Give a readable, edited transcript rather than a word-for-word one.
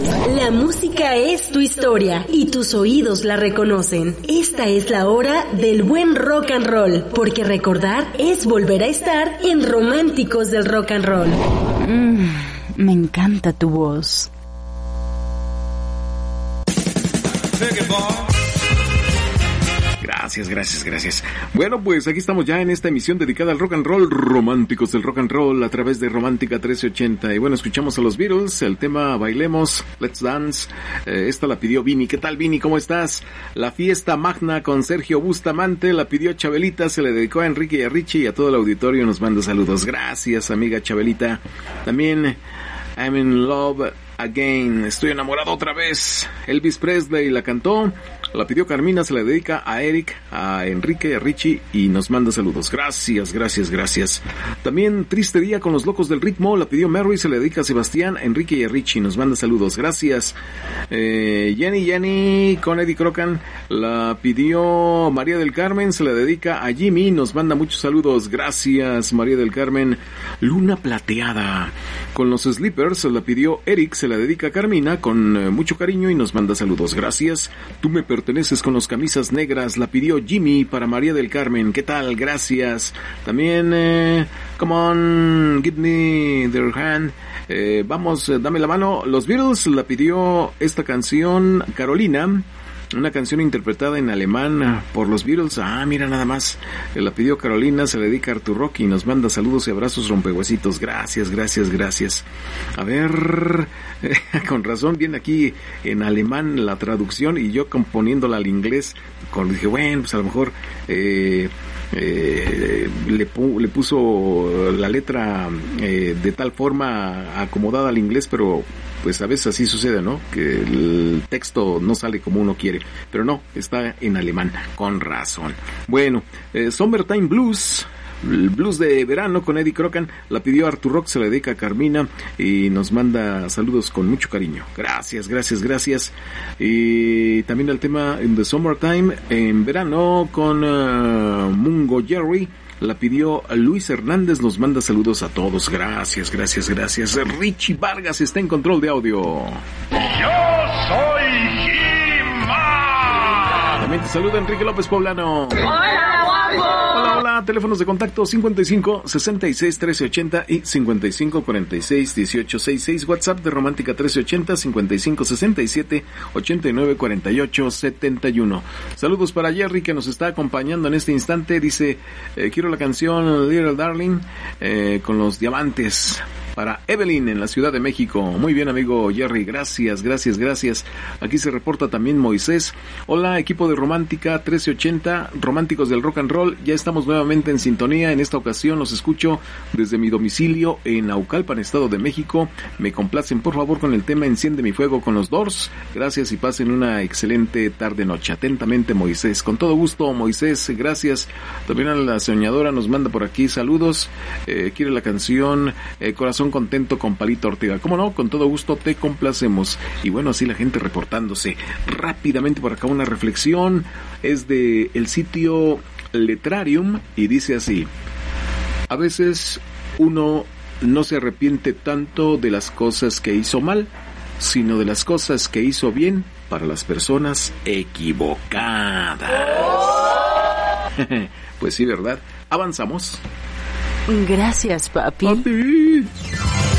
La música es tu historia y tus oídos la reconocen. Esta es la hora del buen rock and roll, porque recordar es volver a estar en Románticos del Rock and Roll. Me encanta tu voz. Gracias. Bueno, pues aquí estamos ya en esta emisión dedicada al rock and roll, Románticos del Rock and Roll, a través de Romántica 1380. Y bueno, escuchamos a los Beatles, el tema Bailemos, Let's Dance. Esta la pidió Vini. ¿Qué tal, Vini? ¿Cómo estás? La fiesta magna con Sergio Bustamante la pidió Chabelita, se le dedicó a Enrique y a Richie y a todo el auditorio nos manda saludos. Gracias, amiga Chabelita. También I'm in love again, estoy enamorado otra vez. Elvis Presley la cantó, la pidió Carmina, se la dedica a Eric, a Enrique, a Richie y nos manda saludos. Gracias. También Triste Día con los Locos del Ritmo, la pidió Mary, se la dedica a Sebastián, a Enrique y a Richie, nos manda saludos. Gracias. Jenny con Eddie Crocan, la pidió María del Carmen, se la dedica a Jimmy, nos manda muchos saludos. Gracias, María del Carmen. Luna Plateada con los Sleepers, la pidió Eric, se la dedica a Carmina con mucho cariño y nos manda saludos. Gracias. Tú me perteneces con los Camisas Negras, la pidió Jimmy para María del Carmen. ¿Qué tal? Gracias. También Come On, Give Me Their Hand, vamos, dame la mano. Los Beatles, la pidió esta canción Carolina, una canción interpretada en alemán por los Beatles. Mira nada más, la pidió Carolina, se le dedica a Artur Rock y nos manda saludos y abrazos rompehuesitos. Gracias. A ver, con razón viene aquí en alemán la traducción y yo componiéndola al inglés, dije, bueno, pues a lo mejor le puso la letra de tal forma acomodada al inglés, pero pues a veces así sucede, ¿no? Que el texto no sale como uno quiere, pero no, está en alemán, con razón. Bueno, Summertime Blues, el blues de verano con Eddie Crocan, la pidió Artur Rock, se la dedica a Carmina y nos manda saludos con mucho cariño. Gracias. Y también el tema In the Summertime, en verano, con Mungo Jerry, la pidió Luis Hernández, nos manda saludos a todos. Gracias. Richie Vargas está en control de audio. Yo soy He-Man. También te saluda Enrique López Poblano. Hola, teléfonos de contacto 55 66 1380 y 55 46 18 66, WhatsApp de Romántica 1380 55 67 89 48 71. Saludos para Jerry que nos está acompañando en este instante, dice, quiero la canción Little Darling con los Diamantes para Evelyn en la Ciudad de México. Muy bien, amigo Jerry, gracias. Aquí se reporta también Moisés. Hola, equipo de Romántica 1380, Románticos del Rock and Roll, ya estamos nuevamente en sintonía. En esta ocasión los escucho desde mi domicilio en Naucalpan, Estado de México. Me complacen por favor con el tema Enciende mi fuego con los Doors. Gracias y pasen una excelente tarde-noche. Atentamente, Moisés. Con todo gusto, Moisés, gracias. También a la soñadora nos manda por aquí saludos. Quiere la canción Corazón Contento con Palito Ortega. ¿Cómo no? Con todo gusto te complacemos. Y bueno, así la gente reportándose. Rápidamente por acá una reflexión. Es de el sitio Letrarium y dice así: a veces uno no se arrepiente tanto de las cosas que hizo mal, sino de las cosas que hizo bien para las personas equivocadas. Pues sí, ¿verdad? Avanzamos. Gracias, papi. ¡Papi!